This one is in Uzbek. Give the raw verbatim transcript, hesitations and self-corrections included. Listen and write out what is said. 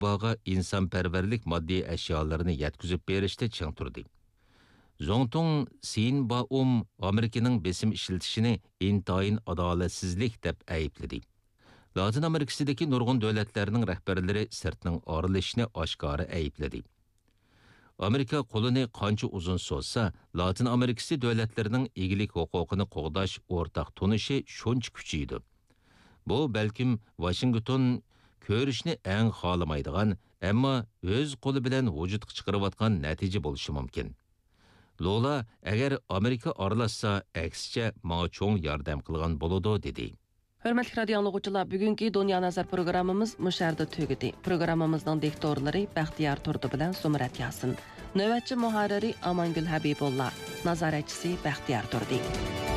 Kubaga insonparvarlik moddiy eşyalarını yetkizib berishda ching turdi. Zongtong Sinbaum Amerikaning besim ishlatishini intayin adolatsizlik deb aybladi. Latin Amerikasidagi nurg'un davlatlarning rahbarlari sirtning orilishini oshkora aybladi. Amerika qo'lini qancha uzun so'zsa, Latin Amerikasi davlatlarining egilik huquqini qo'g'dash o'rtaq tunishi shuncha kuchaydi. Bu balkim Washington ko'rishni eng xohlamaydigan, ammo o'z qo'li bilan vujudga chiqarayotgan natija bo'lishi mumkin. Lola agar Amerika aralashsa, aksicha menga cho'ng yordam qilgan bo'ladi dedi. Hörmətli radio anlıqçılar, bugünkü Dünya Nazar programımız müşərdə tügüdü. Programımızdan diktorları Bəxtiyar Turdu bilən Sumrat Yasin. Növətçi muharriri Amangül Habibullah, nazaretçisi Bəxtiyar Turdu.